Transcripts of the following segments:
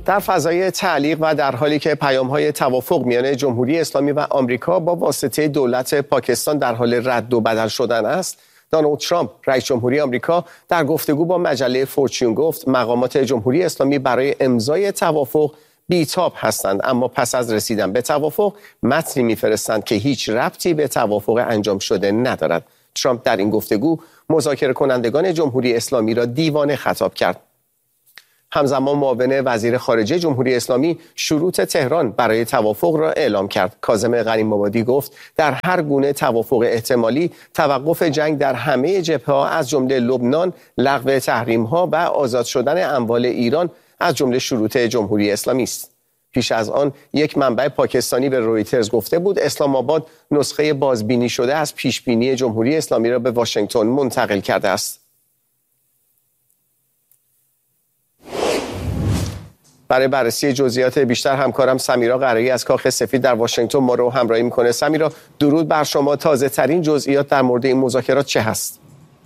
در فضای تعلیق و در حالی که پیام‌های توافق میان جمهوری اسلامی و آمریکا با واسطه دولت پاکستان در حال رد و بدل شدن است، دونالد ترامپ رئیس جمهوری آمریکا در گفتگو با مجله فورچون گفت مقامات جمهوری اسلامی برای امضای توافق بی‌تاب هستند، اما پس از رسیدن به توافق متنی می‌فرستند که هیچ ربطی به توافق انجام شده ندارد. ترامپ در این گفتگو مذاکره کنندگان جمهوری اسلامی را دیوانه خطاب کرد. همزمان معاون وزیر خارجه جمهوری اسلامی شروط تهران برای توافق را اعلام کرد. کاظم غنی‌مبادی گفت در هر گونه توافق احتمالی توقف جنگ در همه جبهه‌ها از جمله لبنان، لغو تحریم‌ها و آزاد شدن اموال ایران از جمله شروط جمهوری اسلامی است. پیش از آن یک منبع پاکستانی به رویترز گفته بود اسلام آباد نسخه بازبینی شده از پیشبینی جمهوری اسلامی را به واشنگتن منتقل کرده است. برای بررسی جزئیات بیشتر همکارم سمیرا قرایی از کاخ سفید در واشنگتن ما رو همراهی میکنه. سمیرا، درود بر شما. تازه ترین جزئیات در مورد این مذاکرات چه هست؟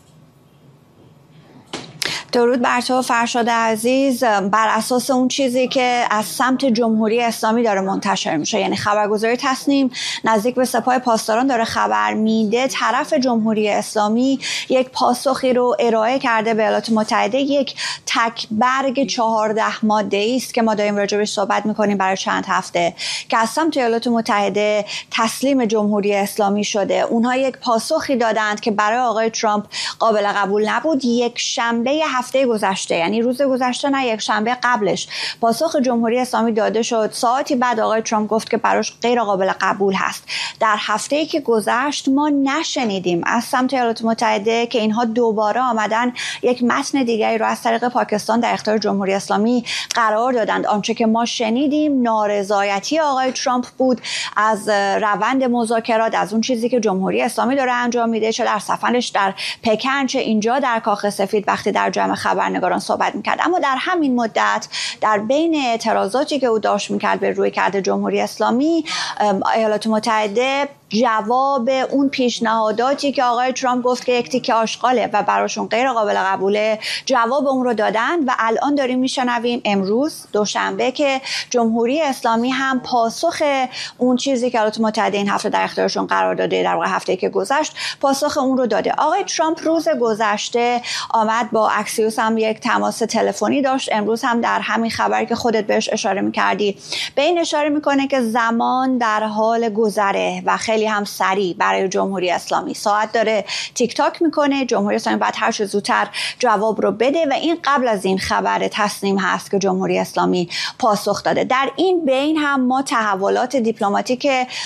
درود بر تو فرشاد عزیز. بر اساس اون چیزی که از سمت جمهوری اسلامی داره منتشر میشه، یعنی خبرگزاری تصنیم نزدیک به سپاه پاسداران داره خبر میده، طرف جمهوری اسلامی یک پاسخی رو ارائه کرده به ایالات متحده، یک تک برگ 14 ماده‌ای است که ما داریم راجعش صحبت میکنیم برای چند هفته که از سمت ایالات متحده تسلیم جمهوری اسلامی شده. اونها یک پاسخی دادند که برای آقای ترامپ قابل قبول نبود. یک شنبه هفته گذشته، یعنی روز گذشته نه، یک شنبه قبلش پاسخ جمهوری اسلامی داده شد. ساعتی بعد آقای ترامپ گفت که براش غیر قابل قبول هست. در هفته‌ای که گذشت ما نشنیدیم از سمت ایالات متحده که اینها دوباره آمدن یک متن دیگری رو از طریق پاکستان در اختیار جمهوری اسلامی قرار دادند. آنچه که ما شنیدیم نارضایتی آقای ترامپ بود از روند مذاکرات، از اون چیزی که جمهوری اسلامی داره انجام میده، چه در سفرش در پکن چه اینجا در کاخ سفید وقتی در جمع خبرنگاران صحبت میکرد. اما در همین مدت در بین اعتراضاتی که او داشت میکرد به رویکرد جمهوری اسلامی، ایالات متحده جواب اون پیشنهاداتی که آقای ترامپ گفت که یک تیکه آشغاله و براشون غیر قابل قبوله، جواب اون رو دادن و الان داریم میشنویم امروز دوشنبه که جمهوری اسلامی هم پاسخ اون چیزی که ایالات متحده این هفته در اختیارشون قرار داده، در واقع هفته‌ای که گذشت پاسخ اون رو داده. آقای ترامپ روز گذشته آمد با اکسیوس هم یک تماس تلفنی داشت. امروز هم در همین خبری که خودت بهش اشاره می‌کردی به این اشاره میکنه که زمان در حال گذره و خیلی هم سریع برای جمهوری اسلامی. ساعت داره تیک تاک میکنه. جمهوری اسلامی باید هر چه زودتر جواب رو بده و این قبل از این خبر تصنیم هست که جمهوری اسلامی پاسخ داده. در این بین هم ما تحولات دیپلماتیک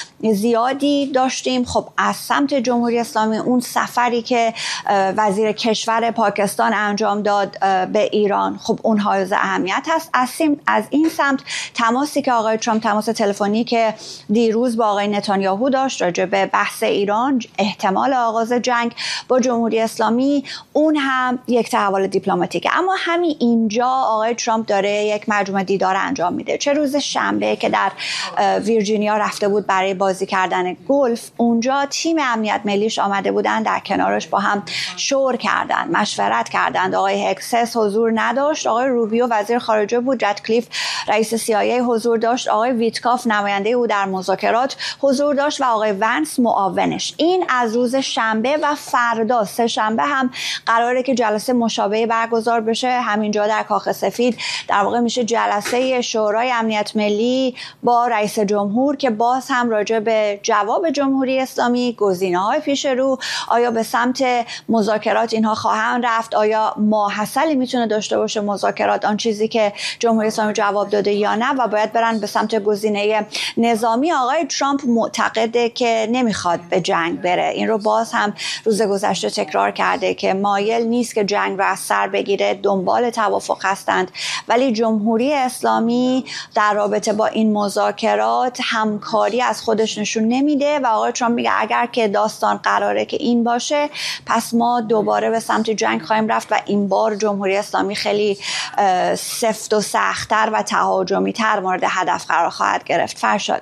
زیادی داشتیم. خب از سمت جمهوری اسلامی اون سفری که وزیر کشور پاکستان انجام داد به ایران، خب اون حائز اهمیت هست. از این سمت تماسی که آقای ترامپ، تماس تلفنی که دیروز با آقای نتانیاهو داشت راجع به بحث ایران، احتمال آغاز جنگ با جمهوری اسلامی، اون هم یک تحول دیپلماتیکه. اما همین اینجا آقای ترامپ داره یک مجموعه دیدار انجام میده. چه روز شنبه که در ویرجینیا رفته بود برای بازی کردن گلف، اونجا تیم امنیت ملیش آمده بودن، در کنارش با هم شور کردن، مشورت کردند. آقای هکسس حضور نداشت، آقای روبیو وزیر خارجه بود، رادکلیف رئیس CIA حضور داشت، آقای ویتکاف نماینده او در مذاکرات حضور داشت و آقای ونس معاونش. این از روز شنبه و فردا سه شنبه هم قراره که جلسه مشابهی برگزار بشه همینجا در کاخ سفید. در واقع میشه جلسه شورای امنیت ملی با رئیس جمهور که باز هم راجع به جواب جمهوری اسلامی، گزینه‌های پیش رو، آیا به سمت مذاکرات اینها خواهند رفت، آیا ماحصلی میتونه داشته باشه مذاکرات، آن چیزی که جمهوری اسلامی جواب داده یا نه، و باید برن به سمت گزینه نظامی. آقای ترامپ معتقده که نمیخواد به جنگ بره. این رو باز هم روز گذشته تکرار کرده که مایل نیست که جنگ رو از سر بگیره، دنبال توافق هستند. ولی جمهوری اسلامی در رابطه با این مذاکرات همکاری از خودش نشون نمیده و آقای ترامپ میگه اگر که داستان قراره که این باشه، پس ما دوباره به سمت جنگ خواهیم رفت و این بار جمهوری اسلامی خیلی سفت و سخت‌تر و تهاجمی‌تر مورد هدف قرار خواهد گرفت. فرشاد،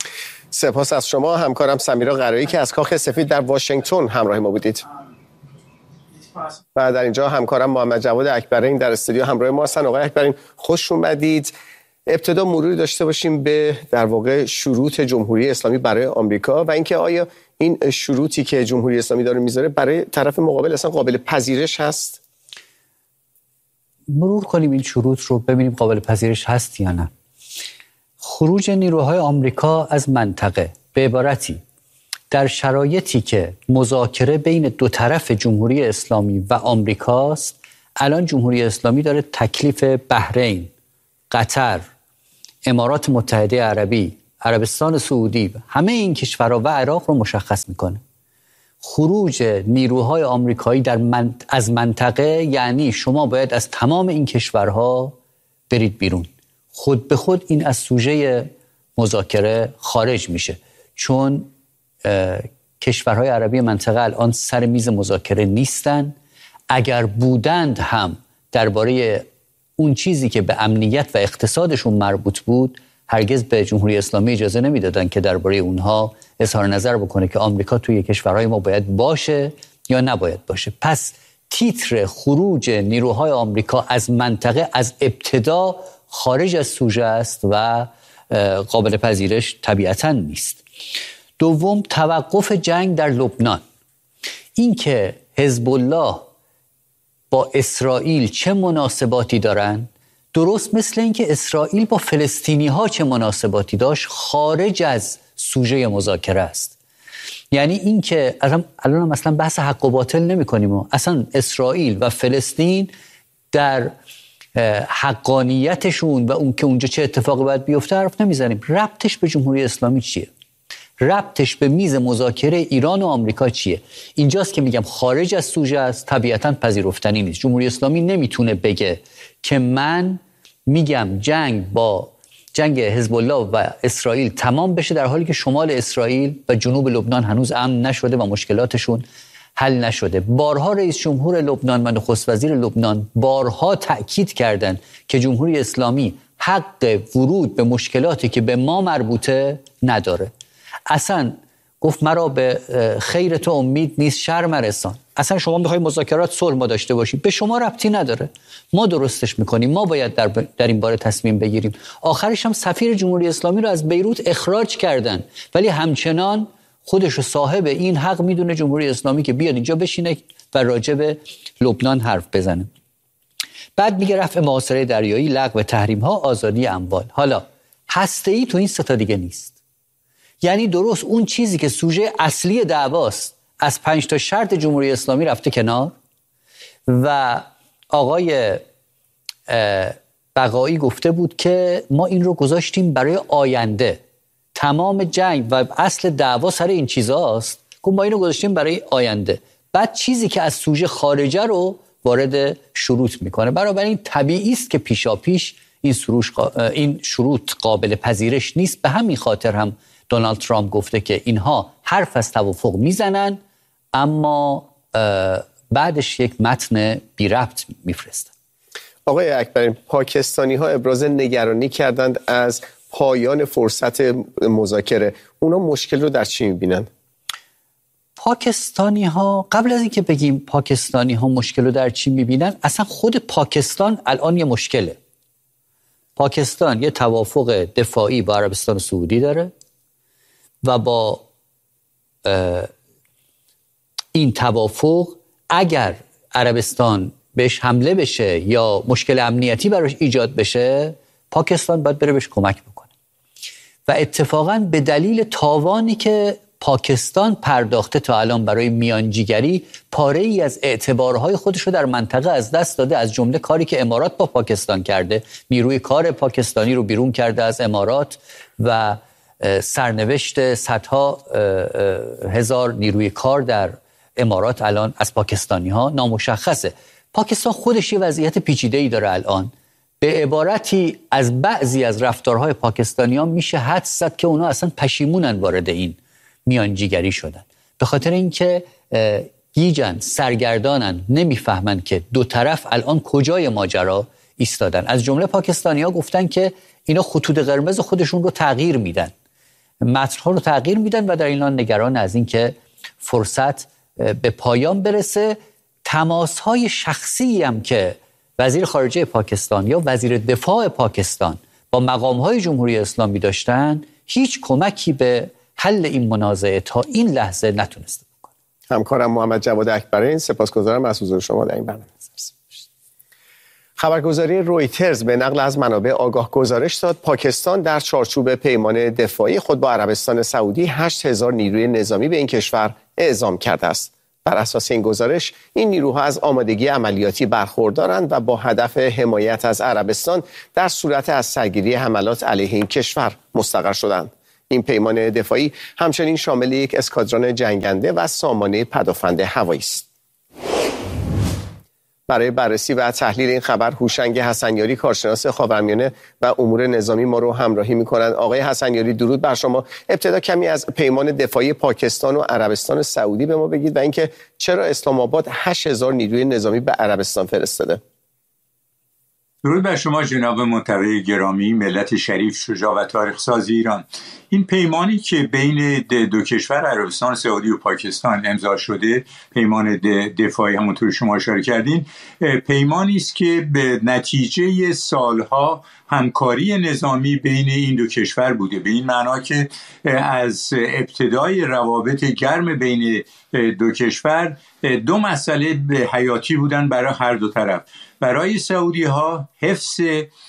سپاس از شما. همکارم سمیرا قرایی که از کاخ سفید در واشنگتن همراه ما بودید. و در اینجا همکارم محمد جواد اکبرین در استودیو همراه ما هستن. آقای اکبرین خوش اومدید. ابتدا مروری داشته باشیم به در واقع شروط جمهوری اسلامی برای آمریکا و اینکه آیا این شروطی که جمهوری اسلامی داره میذاره برای طرف مقابل اصلا قابل پذیرش هست؟ مرور کنیم این شروط رو ببینیم قابل پذیرش هست یا نه. خروج نیروهای آمریکا از منطقه به عبارتی در شرایطی که مذاکره بین دو طرف جمهوری اسلامی و آمریکاست، الان جمهوری اسلامی داره تکلیف بحرین، قطر، امارات متحده عربی، عربستان سعودی، همه این کشورها و عراق رو مشخص میکنه. خروج نیروهای آمریکایی از منطقه یعنی شما باید از تمام این کشورها برید بیرون. خود به خود این از سوژه مذاکره خارج میشه، چون کشورهای عربی منطقه الان سر میز مذاکره نیستن. اگر بودند هم درباره اون چیزی که به امنیت و اقتصادشون مربوط بود هرگز به جمهوری اسلامی اجازه نمیدادن که درباره اونها اظهار نظر بکنه که آمریکا توی کشورهای ما باید باشه یا نباید باشه. پس تیتر خروج نیروهای آمریکا از منطقه از ابتدا خارج از سوژه است و قابل پذیرش طبیعتاً نیست. دوم، توقف جنگ در لبنان. این که حزب الله با اسرائیل چه مناسباتی دارن، درست مثل این که اسرائیل با فلسطینی ها چه مناسباتی داشت، خارج از سوژه مذاکره است. یعنی این که الان مثلا بحث حق و باطل نمی کنیم، اصلا اسرائیل و فلسطین در حقانیتشون و اون که اونجا چه اتفاقی باید بیفته حرف نمیزنیم. ربطش به جمهوری اسلامی چیه؟ ربطش به میز مذاکره ایران و آمریکا چیه؟ اینجاست که میگم خارج از سوژه است، طبیعتاً پذیرفتنی نیست. جمهوری اسلامی نمیتونه بگه که من میگم جنگ حزب الله و اسرائیل تمام بشه، در حالی که شمال اسرائیل و جنوب لبنان هنوز امن نشده و مشکلاتشون حل نشده. بارها رئیس جمهور لبنان و نخست وزیر لبنان بارها تأکید کردند که جمهوری اسلامی حق ورود به مشکلاتی که به ما مربوطه نداره. اصلا گفت مرا به خیر تو امید نیست شر مرسان. اصلا شما میخوای مذاکرات صلح ما داشته باشیم، به شما ربطی نداره، ما درستش میکنیم، ما باید در این باره تصمیم بگیریم. آخرش هم سفیر جمهوری اسلامی رو از بیروت اخراج کردن، ولی همچنان خودش رو صاحب این حق میدونه جمهوری اسلامی که بیاد اینجا بشینه و راجع به لبنان حرف بزنه. بعد میگه رفع محاصره دریایی، لغو تحریم ها، آزادی اموال. حالا هسته‌ای تو این سه تا دیگه نیست. یعنی درست اون چیزی که سوژه اصلی دعواست از 5 تا شرط جمهوری اسلامی رفته کنار و آقای بقایی گفته بود که ما این رو گذاشتیم برای آینده. تمام جنگ و اصل دعوا سر این چیزاست که ما این رو گذاشتیم برای آینده. بعد چیزی که از سوژه خارجه رو وارد شروط میکنه. بنابراین طبیعی است که پیشاپیش این شروط قابل پذیرش نیست. به همین خاطر هم دونالد ترامپ گفته که اینها حرف از توافق میزنن اما بعدش یک متن بی ربط میفرستن. آقای اکبری، پاکستانی ها ابراز نگرانی کردند از پایان فرصت مذاکره. اونا مشکل رو در چی میبینن؟ پاکستانی ها، قبل از اینکه بگیم پاکستانی ها مشکل رو در چی میبینن، اصلا خود پاکستان الان یه مشکله. پاکستان یه توافق دفاعی با عربستان سعودی داره و با این توافق اگر عربستان بهش حمله بشه یا مشکل امنیتی براش ایجاد بشه، پاکستان باید بره بهش کمک بکنه. و اتفاقاً به دلیل تاوانی که پاکستان پرداخته تا الان برای میانجیگری، پاره ای از اعتبارهای خودش رو در منطقه از دست داده، از جمله کاری که امارات با پاکستان کرده، نیروی کار پاکستانی رو بیرون کرده از امارات و سرنوشت صدها هزار نیروی کار در امارات الان از پاکستانی ها نامشخصه. پاکستان خودش یه وضعیت پیچیده‌ای داره الان. به عبارتی از بعضی از رفتارهای پاکستانی ها میشه حدس زد که اونا اصلا پشیمونن وارد این میانجیگری شدن، به خاطر اینکه گیجن، سرگردانن، نمیفهمن که دو طرف الان کجای ماجرا ایستادن. از جمله پاکستانی ها گفتن که اینا خطوط قرمز خودشون رو تغییر میدن، متن‌ها رو تغییر میدن و در این حال نگران از این که فرصت به پایان برسه. تماس‌های شخصی هم که وزیر خارجه پاکستان یا وزیر دفاع پاکستان با مقام‌های جمهوری اسلامی داشتن هیچ کمکی به حل این منازعه تا این لحظه نتونسته بکنه. همکارم محمد جواد اکبرین، سپاسگزارم از حضور شما در این برنامه. خبرگزاری رویترز به نقل از منابع آگاه گزارش داد پاکستان در چارچوب پیمان دفاعی خود با عربستان سعودی 8000 نیروی نظامی به این کشور اعزام کرده است. بر اساس این گزارش این نیروها از آمادگی عملیاتی برخوردارند و با هدف حمایت از عربستان در صورت از سرگیری حملات علیه این کشور مستقر شدند. این پیمان دفاعی همچنین شامل یک اسکادران جنگنده و سامانه پدافند هوایی است. برای بررسی و تحلیل این خبر هوشنگ حسنیاری کارشناس خاورمیانه و امور نظامی ما رو همراهی می‌کنند. آقای حسنیاری درود بر شما. ابتدا کمی از پیمان دفاعی پاکستان و عربستان سعودی به ما بگید و اینکه چرا اسلام آباد 8000 نیروی نظامی به عربستان فرستاده. درود بر شما جناب منتقی گرامی، ملت شریف، شجاع و تاریخ ساز ایران. این پیمانی که بین دو کشور عربستان سعودی و پاکستان امضا شده، پیمان دفاعی همونطور شما اشاره کردین، پیمانی است که به نتیجه سالها همکاری نظامی بین این دو کشور بوده، به این معنا که از ابتدای روابط گرم بین دو کشور دو مسئله حیاتی بودن برای هر دو طرف. برای سعودی ها حفظ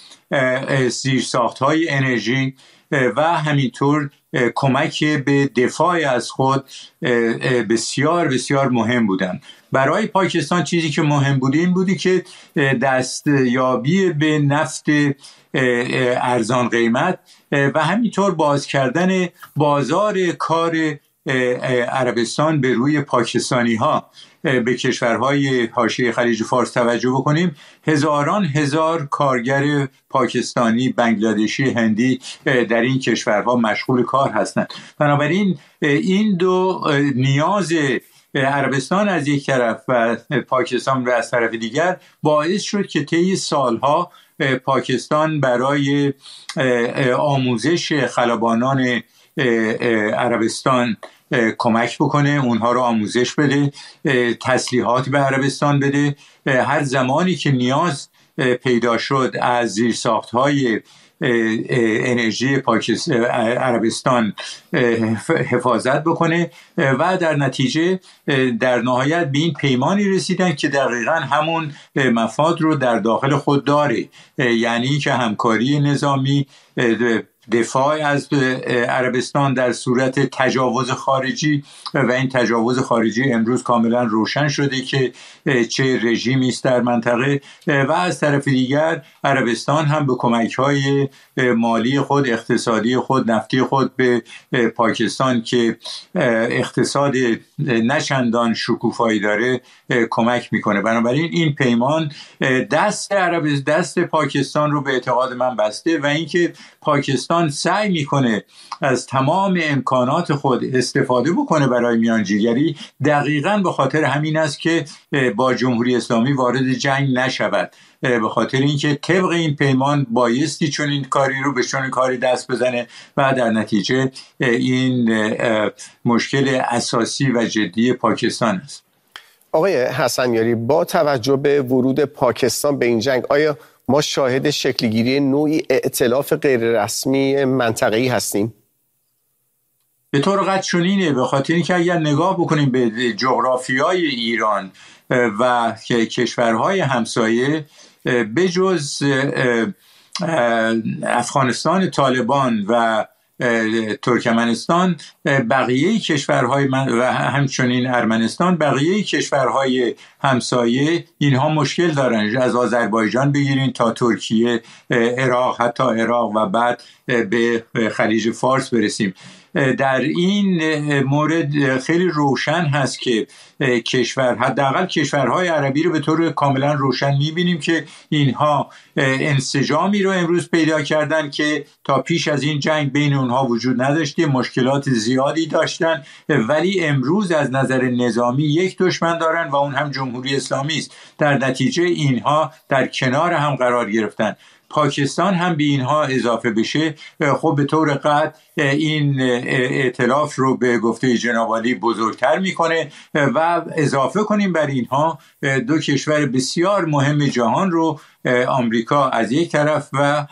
زیرساخت‌های انرژی و همینطور کمک به دفاع از خود بسیار بسیار مهم بودند. برای پاکستان چیزی که مهم بوده این بودی که دستیابی به نفت ارزان قیمت و همینطور باز کردن بازار کار عربستان به روی پاکستانی ها. به کشورهای حاشیه خلیج فارس توجه بکنیم، هزاران هزار کارگر پاکستانی، بنگلادشی، هندی در این کشورها مشغول کار هستند. بنابراین این دو نیاز عربستان از یک طرف و پاکستان از طرف دیگر باعث شد که طی سالها پاکستان برای آموزش خلبانان عربستان کمک بکنه، اونها رو آموزش بده، تسلیحات به عربستان بده. هر زمانی که نیاز پیدا شد از زیرساخت‌های انرژی عربستان حفاظت بکنه و در نتیجه در نهایت به این پیمانی رسیدن که دقیقاً همون مفاد رو در داخل خود داره، یعنی که همکاری نظامی، دفاع از عربستان در صورت تجاوز خارجی و این تجاوز خارجی امروز کاملا روشن شده که چه رژیمی است در منطقه و از طرف دیگر عربستان هم به کمک‌های مالی خود، اقتصادی خود، نفتی خود به پاکستان که اقتصاد نچندان شکوفایی داره کمک میکنه. بنابراین این پیمان دست پاکستان رو به اعتقاد من بسته و اینکه پاکستان سعی میکنه از تمام امکانات خود استفاده بکنه برای میانجیگری، دقیقاً به خاطر همین است که با جمهوری اسلامی وارد جنگ نشود، به خاطر اینکه طبق این پیمان بایستی چون این کاری رو به چون کاری دست بزنه و در نتیجه این مشکل اساسی و جدی پاکستان است. آقای حسنیاری، با توجه به ورود پاکستان به این جنگ، آیا ما شاهد شکلگیری نوعی ائتلاف غیررسمی منطقه‌ای هستیم؟ به طور قطع چنینه، به خاطر اینکه اگر نگاه بکنیم به جغرافیای ایران و کشورهای همسایه، بجز افغانستان طالبان و ترکمنستان، بقیه کشورهای و همچنین ارمنستان، بقیه کشورهای همسایه اینها مشکل دارن، از آذربایجان بگیرین تا ترکیه، عراق، حتی عراق و بعد به خلیج فارس برسیم. در این مورد خیلی روشن هست که حداقل کشورهای عربی رو به طور کاملا روشن می‌بینیم که اینها انسجامی رو امروز پیدا کردن که تا پیش از این جنگ بین اونها وجود نداشته، مشکلات زیادی داشتن، ولی امروز از نظر نظامی یک دشمن دارن و اون هم جمهوری اسلامی است. در نتیجه اینها در کنار هم قرار گرفتن. پاکستان هم به اینها اضافه بشه، خب به طور قطع این ائتلاف رو به گفته جناب عالی بزرگتر میکنه و اضافه کنیم بر اینها دو کشور بسیار مهم جهان رو، آمریکا از یک طرف و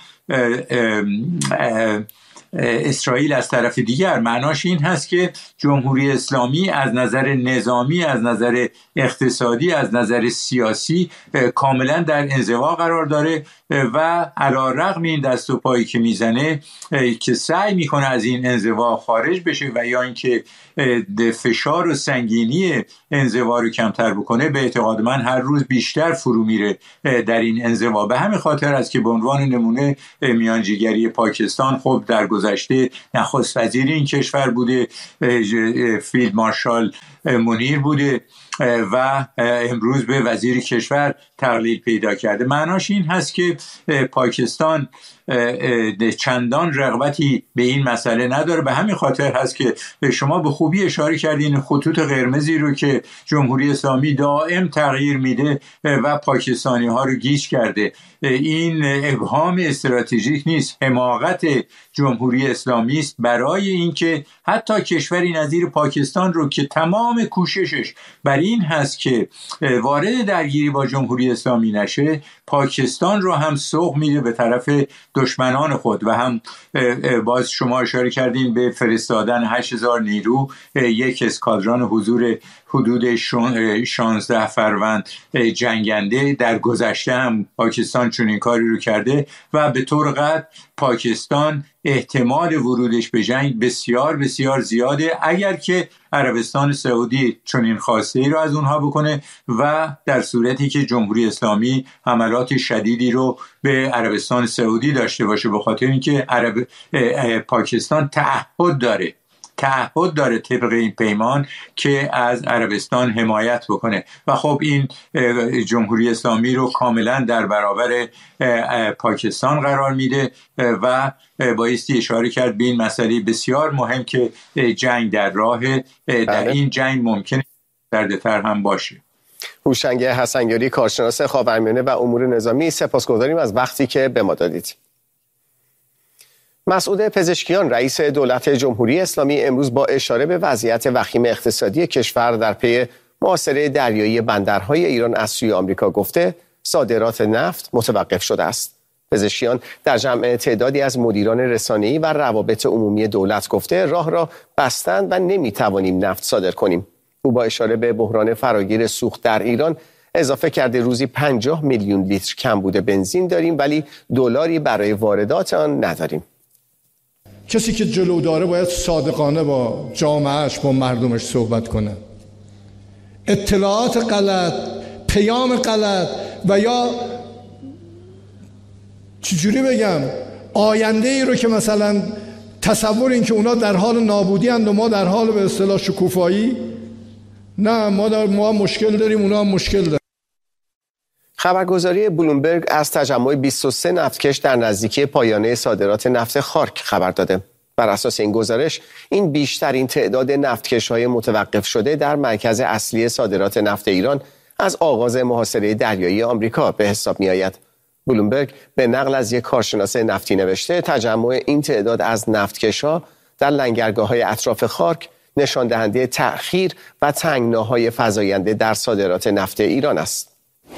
اسرائیل از طرف دیگر. معناش این هست که جمهوری اسلامی از نظر نظامی، از نظر اقتصادی، از نظر سیاسی کاملا در انزوا قرار داره و علی‌رغم این دست و پایی که میزنه که سعی میکنه از این انزوا خارج بشه و یا اینکه فشار و سنگینی انزوا رو کمتر بکنه، به اعتقاد من هر روز بیشتر فرو میره در این انزوا. به همین خاطر است که به عنوان نمونه میانجیگری پاکستان خب در گذشته نخست وزیر این کشور بوده، فیلد مارشال منیر بوده و امروز به وزیر کشور تقلیل پیدا کرده. معناش این هست که پاکستان چندان رغبتی به این مسئله نداره. به همین خاطر هست که شما به خوبی اشاره کردین خطوط قرمزی رو که جمهوری اسلامی دائم تغییر میده و پاکستانی ها رو گیج کرده. این ابهام استراتژیک نیست، حماقت جمهوری اسلامی است برای اینکه حتی کشوری نظیر پاکستان رو که تمام کوششش بر این هست که وارد درگیری با جمهوری اسلامی نشه، پاکستان رو هم سوق میده به طرف دشمنان خود و هم باز شما اشاره کردین به فرستادن 8000 نیرو، یک اسکادران حضور حدود 16 فروند جنگنده. در گذشته هم پاکستان چنین کاری رو کرده و به طور قطع پاکستان احتمال ورودش به جنگ بسیار بسیار زیاده اگر که عربستان سعودی چنین خواسته‌ای رو از اونها بکنه و در صورتی که جمهوری اسلامی حملات شدیدی رو به عربستان سعودی داشته باشه، به خاطر اینکه پاکستان تعهد داره طبق این پیمان که از عربستان حمایت بکنه و خب این جمهوری اسلامی رو کاملا در برابر پاکستان قرار میده و بایستی اشاره کرد به این مسئله بسیار مهم که جنگ در راه، در این جنگ ممکنه دردتر هم باشه. هوشنگ حسنگیاری، کارشناس خاورمیانه و امور نظامی، سپاسگزاریم از وقتی که به ما دادید. مسعود پزشکیان، رئیس دولت جمهوری اسلامی، امروز با اشاره به وضعیت وخیم اقتصادی کشور در پی محاصره دریایی بندرهای ایران از سوی آمریکا گفته صادرات نفت متوقف شده است. پزشکیان در جمع تعدادی از مدیران رسانه‌ای و روابط عمومی دولت گفته راه را بستند و نمیتوانیم نفت صادر کنیم. او با اشاره به بحران فراگیر سوخت در ایران اضافه کرده روزی 50 میلیون لیتر کمبود بنزین داریم ولی دلاری برای واردات آن نداریم. کسی که جلو داره باید صادقانه با جامعهش، با مردمش صحبت کنه. اطلاعات غلط، پیام غلط و یا چجوری بگم آینده ای رو که مثلا تصور این که اونا در حال نابودی اند و ما در حال به اصطلاح شکوفایی، نه ما مشکل داریم، اونا هم مشکل دارن. خبرگزاری بلومبرگ از تجمع 23 نفتکش در نزدیکی پایانه صادرات نفت خارک خبر داده. بر اساس این گزارش این بیشترین تعداد نفتکش‌های متوقف شده در مرکز اصلی صادرات نفت ایران از آغاز محاصره دریایی آمریکا به حساب می‌آید. بلومبرگ به نقل از یک کارشناس نفتی نوشته تجمع این تعداد از نفتکش‌ها در لنگرگاه‌های اطراف خارک نشان دهنده تأخیر و تنگناهای فزاینده در صادرات نفت ایران است.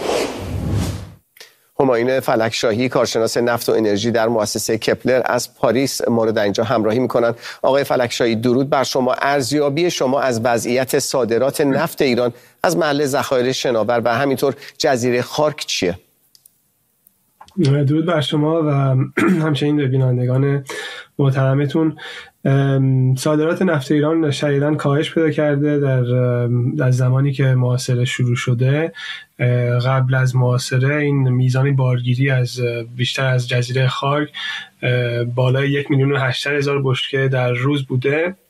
همایون فلکشاهی، کارشناس نفت و انرژی در مؤسسه کپلر از پاریس ما رو در اینجا همراهی میکنن. آقای فلکشاهی، درود بر شما. ارزیابی شما از وضعیت صادرات نفت ایران از محل ذخایر شناور و همینطور جزیره خارک چیه؟ درود بر شما و همچنین به بینندگان محترمتون. صادرات نفت ایران شدیداً کاهش پیدا کرده در زمانی که محاصره شروع شده. قبل از محاصره این میزان بارگیری از بیشتر از جزیره خارک بالای 1,800,000 بشکه در روز بوده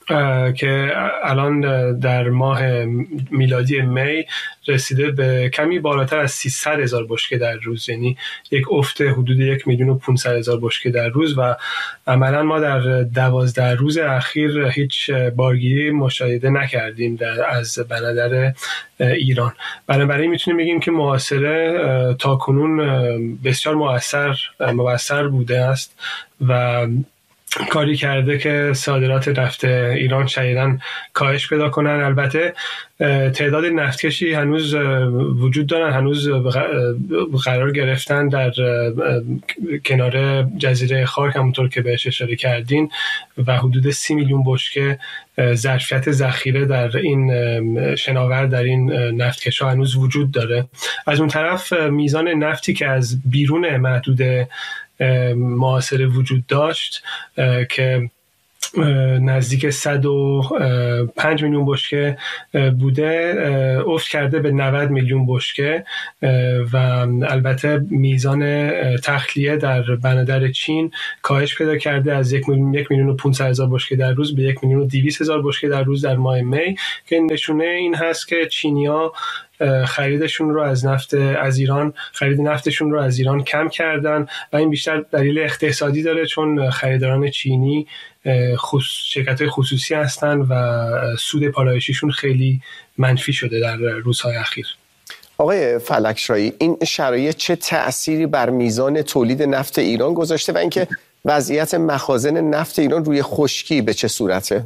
که الان در ماه میلادی می رسیده به کمی بالاتر از 300,000 بشکه در روز، یعنی یک افت حدود 1,500,000 بشکه در روز و عملا ما در 12 روز اخیر هیچ بارگیری مشاهده نکردیم از بنادر ایران. بنابراین میتونیم بگیم که محاصره تاکنون بسیار موثر بوده است و کاری کرده که صادرات نفت ایران شدیداً کاهش پیدا کنن. البته تعداد نفتکشی هنوز وجود دارن، هنوز قرار گرفتن در کنار جزیره خارک همونطور که بهش اشاره کردین و حدود 30 میلیون بشکه ظرفیت ذخیره در این شناور، در این نفتکش‌ها هنوز وجود داره. از اون طرف میزان نفتی که از بیرون محدوده محاصره وجود داشت که نزدیک 105 میلیون بشکه بوده افت کرده به 90 میلیون بشکه و البته میزان تخلیه در بندر چین کاهش پیدا کرده از 1,500,000 بشکه در روز به 1,200,000 بشکه در روز در ماه می، که نشونه این هست که چینی‌ها خرید نفتشون رو از ایران کم کردن و این بیشتر دلیل اقتصادی داره، چون خریداران چینی شرکت‌های خصوصی هستن و سود پالایشیشون خیلی منفی شده در روزهای اخیر. آقای فلکشایی، این شرایط چه تأثیری بر میزان تولید نفت ایران گذاشته و اینکه وضعیت مخازن نفت ایران روی خشکی به چه صورته؟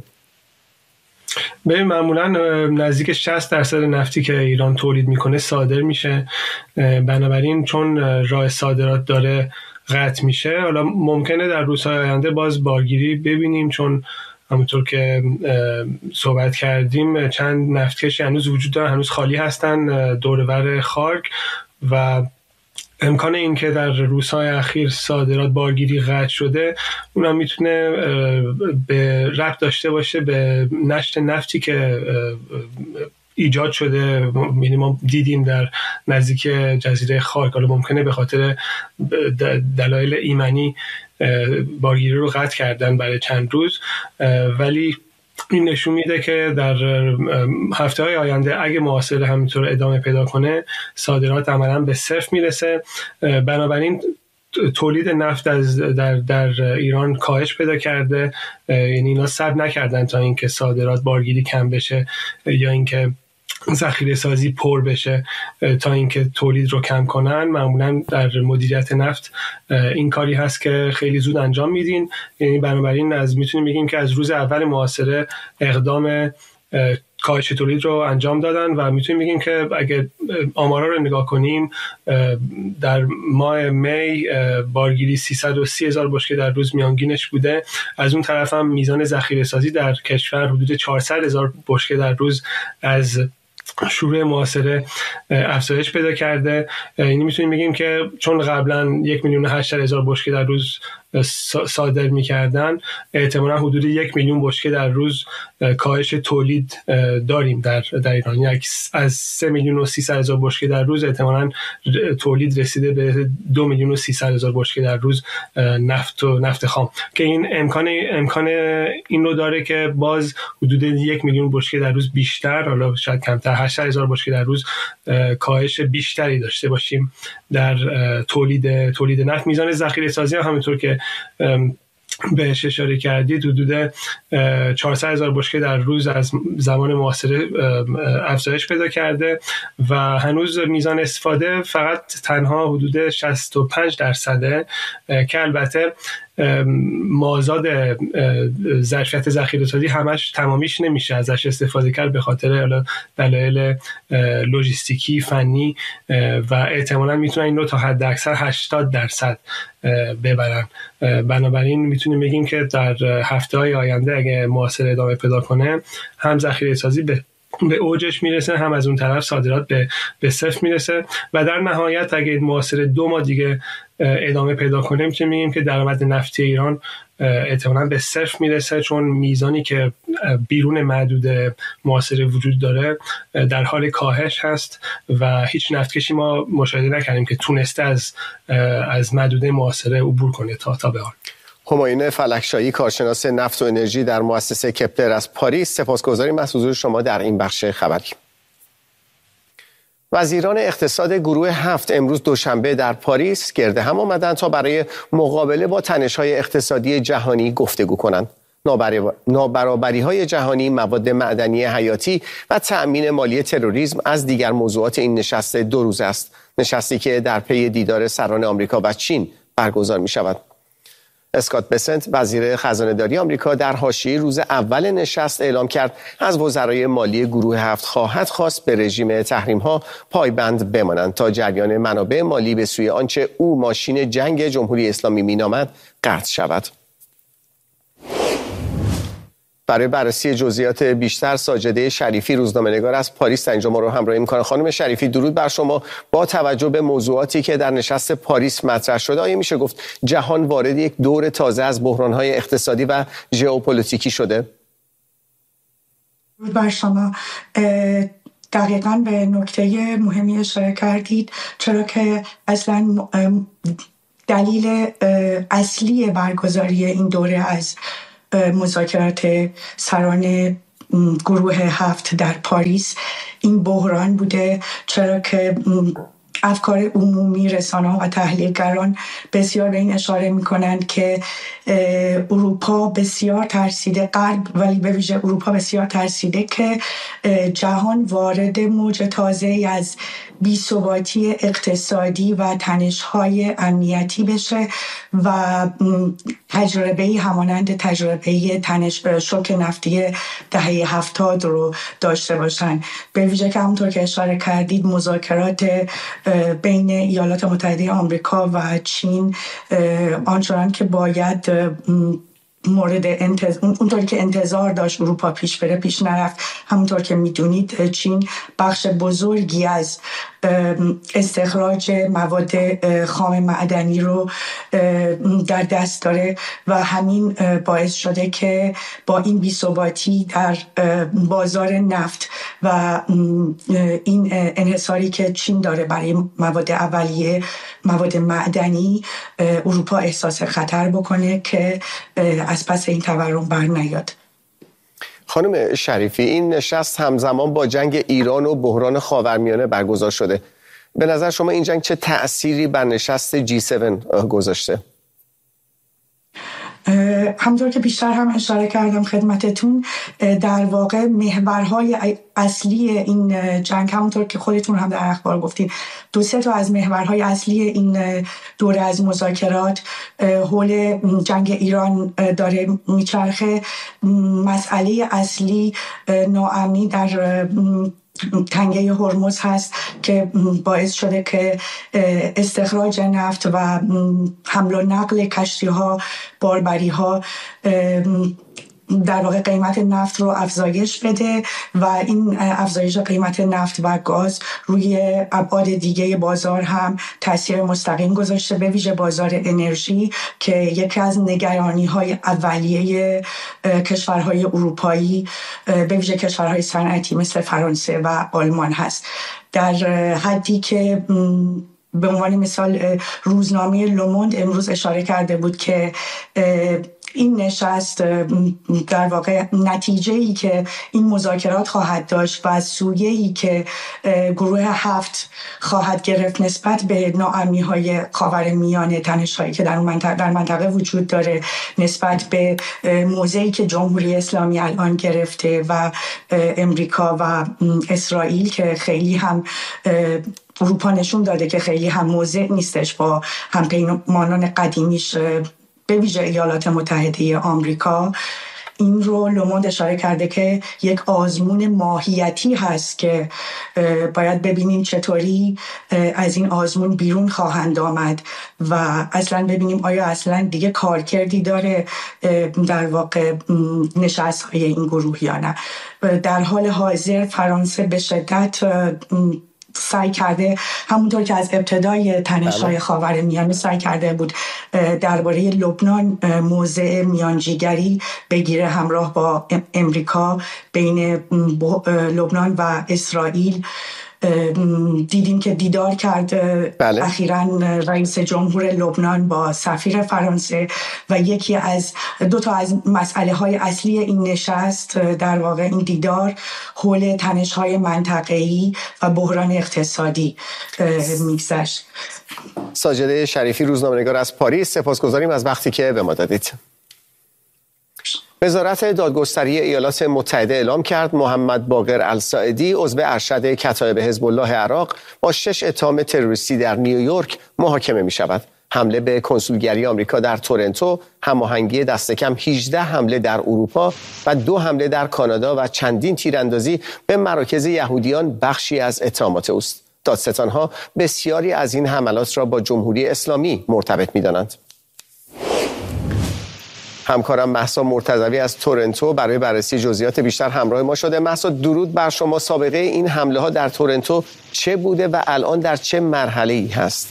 معمولا نزدیک 60% نفتی که ایران تولید میکنه صادر میشه، بنابراین چون راه صادرات داره قطع میشه. حالا ممکنه در روزهای آینده باز بارگیری ببینیم، چون همونطور که صحبت کردیم چند نفتکش هنوز وجود دارن، هنوز خالی هستن دور و بر خارک و امکان این که در روزهای اخیر صادرات بارگیری قطع شده اونم میتونه به ربط داشته باشه به نشت نفتی که ایجاد شده. یعنی ما دیدیم در نزدیک جزیره خارک، حالا ممکنه به خاطر دلایل ایمنی بارگیری رو قطع کردن برای چند روز، ولی این نشون میده که در هفته‌های آینده اگه محاصره همینطور ادامه پیدا کنه صادرات عملاً به صفر میرسه. بنابراین تولید نفت در ایران کاهش پیدا کرده، یعنی اینا صبر نکردن تا اینکه صادرات بارگیری کم بشه یا اینکه ذخیره سازی پر بشه تا اینکه تولید رو کم کنن. معمولا در مدیریت نفت این کاری هست که خیلی زود انجام میدین، یعنی بنابراین میتونیم بگیم که از روز اول محاصره اقدام کاهش تولید رو انجام دادن و میتونیم بگیم که اگه آمارا رو نگاه کنیم در ماه می بارگیری 330,000 بشکه در روز میانگینش بوده. از اون طرف هم میزان ذخیره سازی در کشور حدود 400,000 بشکه در روز از شروع محاصره افزایش پیدا کرده. یعنی میتونیم بگیم که چون قبلا 1,800,000 بشکه در روز صادر میکردن، احتمالا حدود 1 میلیون بشکه در روز کاهش تولید داریم در ایران. یعنی از 3,300,000 بشکه در روز احتمالا تولید رسیده به 2,300,000 بشکه در روز نفت خام، که این امکان این رو داره که باز حدود 1 میلیون بشکه در روز بیشتر، حالا شاید کمتر، 8,000 بشکه در روز کاهش بیشتری داشته باشیم در تولید نفت. میزان ذخیره سازی همونطور که بهش اشاره کردید حدود 400,000 بشکه در روز از زمان محاصره افزایش پیدا کرده و هنوز میزان استفاده فقط تنها حدود 65%، که البته مازاد ظرفیت ذخیره سازی همش تمامیش نمیشه ازش استفاده کرد به خاطر دلایل لوجستیکی فنی و احتمالاً میتونن این رو تا حد اکثر 80% ببرن. بنابراین میتونیم بگیم که در هفته‌های آینده اگه محاصره ادامه پیدا کنه هم ذخیره سازی به اوجش میرسه، هم از اون طرف صادرات به صفر میرسه و در نهایت اگه این محاصره 2 ماه دیگه ادامه پیدا کنه میتونیم بگیم که درآمد نفتی ایران احتمالاً به صفر میرسه، چون میزانی که بیرون محدوده محاصره وجود داره در حال کاهش هست و هیچ نفتکشی ما مشاهده نکردیم که تونسته از محدوده محاصره عبور کنه تا به حال. همایون فلکشایی، کارشناس نفت و انرژی در مؤسسه کپلر از پاریس، سپاسگزاریم از حضور شما در این بخش خبری. وزیران اقتصاد گروه 7 امروز دوشنبه در پاریس گرد هم آمدند تا برای مقابله با تنش‌های اقتصادی جهانی گفتگو کنند. نابرابری‌های جهانی، مواد معدنی حیاتی و تأمین مالی تروریسم از دیگر موضوعات این نشست 2 روزه است. نشستی که در پی دیدار سران آمریکا و چین برگزار می‌شود. اسکات بسنت، وزیر خزانه‌داری آمریکا، در حاشیه روز اول نشست اعلام کرد از وزرای مالی گروه 7 خواهد خواست به رژیم تحریم‌ها پایبند بمانند تا جریان منابع مالی به سوی آنچه او ماشین جنگ جمهوری اسلامی مینامد قطع شود. برای بررسی جزئیات بیشتر ساجده شریفی، روزنامه‌نگار از پاریس، اینجا ما رو همراهی می‌کنه. خانم شریفی، درود بر شما. با توجه به موضوعاتی که در نشست پاریس مطرح شده، آیا میشه گفت جهان وارد یک دور تازه از بحران‌های اقتصادی و ژئوپلیتیکی شده؟ درود بر شما. دقیقاً به نکته مهمی اشاره کردید، چرا که اصلاً دلیل اصلی برگزاری این دوره از مذاکرات سران گروه 7 در پاریس این بحران بوده، چرا که افکار عمومی، رسانه‌ها و تحلیلگران بسیار به این اشاره می‌کنند که اروپا بسیار ترسیده، غرب ولی به ویژه اروپا بسیار ترسیده که جهان وارد موج تازه‌ای از بی‌ثباتی اقتصادی و تنش‌های امنیتی بشه و تجربه‌ای همانند تجربه شوک نفتی دهه 70 رو داشته باشن. به ویژه که همونطور که اشاره کردید مذاکرات بین ایالات متحده آمریکا و چین آنچنان که باید اونطوری که انتظار داشت اروپا پیش بره پیش نرفت. همونطور که میدونید چین بخش بزرگی از استخراج مواد خام معدنی رو در دست داره و همین باعث شده که با این بی‌ثباتی در بازار نفت و این انحصاری که چین داره برای مواد اولیه، مواد معدنی، اروپا احساس خطر بکنه که از پس این تورم بر نیاد. خانم شریفی، این نشست همزمان با جنگ ایران و بحران خاورمیانه برگزار شده. به نظر شما این جنگ چه تأثیری بر نشست G7 گذاشته؟ همونطور که بیشتر هم اشاره کردم خدمتتون، در واقع محورهای اصلی این جنگ، همونطور که خودتون هم در اخبار گفتین، 2-3 تا از محورهای اصلی این دوره از مذاکرات حول جنگ ایران داره میچرخه. مسئله اصلی ناامنی در تنگه هرمز هست که باعث شده که استخراج نفت و حمل و نقل کشتی‌ها، باربری‌ها در واقع قیمت نفت رو افزایش بده و این افزایش قیمت نفت و گاز روی ابعاد دیگه بازار هم تاثیر مستقیم گذاشته، به ویژه بازار انرژی که یکی از نگرانی‌های اولیه کشورهای اروپایی، به ویژه کشورهای صنعتی مثل فرانسه و آلمان هست. در حدی که به عنوان مثال روزنامه لوموند امروز اشاره کرده بود که این نشست در واقع نتیجه‌ای که این مذاکرات خواهد داشت و سویه‌ای که گروه 7 خواهد گرفت نسبت به ناامنی‌های خاورمیانه، تنش‌هایی که در منطقه وجود داره، نسبت به موضعی که جمهوری اسلامی الان گرفته و امریکا و اسرائیل که خیلی هم اروپا نشون داده که خیلی هم موضع نیستش با همپیمانان قدیمیش، به ویژه ایالات متحده آمریکا. این رو لوموند اشاره کرده که یک آزمون ماهیتی هست که باید ببینیم چطوری از این آزمون بیرون خواهند آمد و اصلا ببینیم آیا اصلا دیگه کارکردی داره در واقع نشست‌های این گروه یا نه. در حال حاضر فرانسه به شدت سعی کرده، همونطور که از ابتدای تنش‌های خاورمیانه سعی کرده بود درباره لبنان موضع میانجیگری بگیره همراه با امریکا بین لبنان و اسرائیل. دیدیم که دیدار کرد اخیراً رئیس جمهور لبنان با سفیر فرانسه و یکی از دو تا از مسئله های اصلی این نشست در واقع این دیدار حول تنش‌های منطقه‌ای و بحران اقتصادی میگذشت. ساجده شریفی، روزنامه‌نگار از پاریس، سپاسگزاریم از وقتی که به ما دادید. وزارت دادگستری ایالات متحده اعلام کرد محمد باقر الساعدی عضو ارشد کتایب حزب الله عراق با 6 اتهام تروریستی در نیویورک محاکمه می شود. حمله به کنسولگری آمریکا در تورنتو، هماهنگی دست کم 18 حمله در اروپا و 2 حمله در کانادا و چندین تیراندازی به مراکز یهودیان بخشی از اتهامات اوست. دادستانها بسیاری از این حملات را با جمهوری اسلامی مرتبط می‌دانند. همکارم مهسا مرتضوی از تورنتو برای بررسی جزئیات بیشتر همراه ما شده. مهسا، درود بر شما. سابقه این حمله ها در تورنتو چه بوده و الان در چه مرحله‌ای هست؟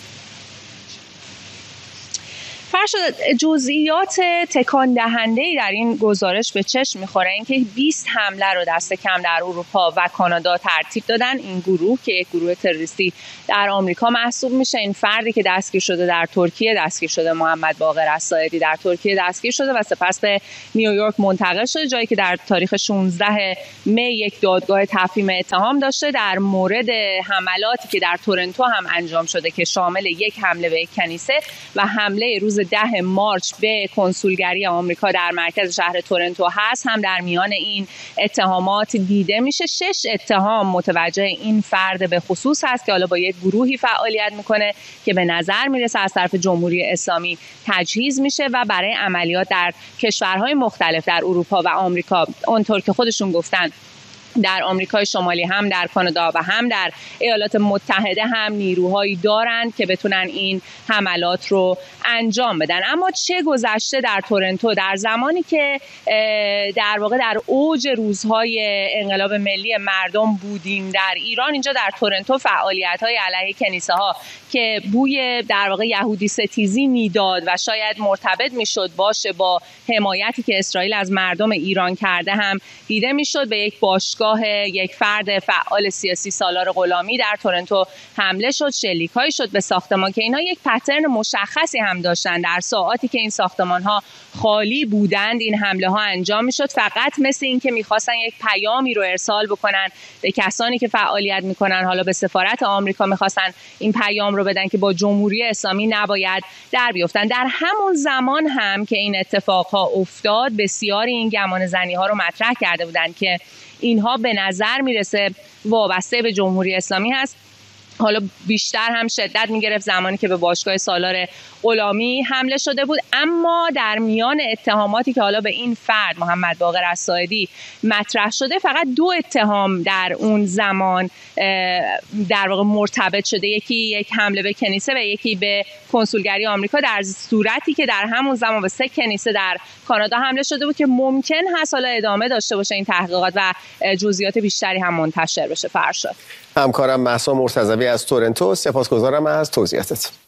جزئیات تکان دهنده‌ای در این گزارش به چشم می‌خوره، اینکه 20 حمله رو دست کم در اروپا و کانادا ترتیب دادن. این گروه که یک گروه تروریستی در آمریکا محسوب میشه، این فردی که دستگیر شده در ترکیه دستگیر شده، محمد باقر الساعدی در ترکیه دستگیر شده و سپس به نیویورک منتقل شده، جایی که در تاریخ 16 می یک دادگاه تفهیم اتهام داشته در مورد حملاتی که در تورنتو هم انجام شده که شامل یک حمله به یک کنیسه و حمله روز 10 مارچ به کنسولگری آمریکا در مرکز شهر تورنتو هست، هم در میان این اتهامات دیده میشه. 6 اتهام متوجه این فرد به خصوص هست که حالا با یک گروهی فعالیت میکنه که به نظر میرسه از طرف جمهوری اسلامی تجهیز میشه و برای عملیات در کشورهای مختلف در اروپا و آمریکا، اونطور که خودشون گفتن در آمریکای شمالی هم در کانادا و هم در ایالات متحده هم نیروهایی دارند که بتونن این حملات رو انجام بدن. اما چه گذشته در تورنتو در زمانی که در واقع در اوج روزهای انقلاب ملی مردم بودیم در ایران، اینجا در تورنتو فعالیت‌های علیه کنیسه‌ها که بوی در واقع یهودی ستیزی میداد و شاید مرتبط میشد باشه با حمایتی که اسرائیل از مردم ایران کرده هم دیده میشد. به یک باشگاه یک فرد فعال سیاسی سالار غلامی در تورنتو حمله شد، شلیک‌هایی شد به ساختمان که اینها یک پترن مشخصی هم داشتن. در ساعاتی که این ساختمان‌ها خالی بودند این حمله ها انجام میشد، فقط مثل این که می‌خواستن یک پیامی رو ارسال بکنن به کسانی که فعالیت می‌کنن. حالا به سفارت آمریکا می‌خواستن این پیام رو بدن که با جمهوری اسلامی نباید در بیفتن. در همون زمان هم که این اتفاقها افتاد، بسیاری این گمانه‌زنی‌ها رو مطرح کرده بودند که اینها به نظر میرسه وابسته به جمهوری اسلامی هست. حالا بیشتر هم شدت میگرفت زمانی که به باشگاه سالار غلامی حمله شده بود. اما در میان اتهاماتی که حالا به این فرد محمد باقر الساعدی مطرح شده، فقط 2 اتهام در اون زمان در واقع مرتبط شده، یکی یک حمله به کنیسه و یکی به کنسولگری آمریکا، در صورتی که در همون زمان به 3 کنیسه در کانادا حمله شده بود که ممکن هست حالا ادامه داشته باشه این تحقیقات و جزئیات بیشتری هم منتشر بشه. فرشاد. همکارم مهسا مرتضوی از تورنتو، سپاسگزارم از توضیحاتت.